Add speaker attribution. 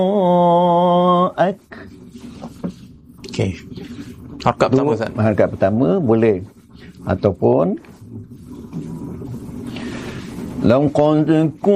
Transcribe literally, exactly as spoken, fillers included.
Speaker 1: ak.
Speaker 2: Okey. Harakat pertama Ustaz.
Speaker 1: Harakat pertama boleh, ataupun lam qad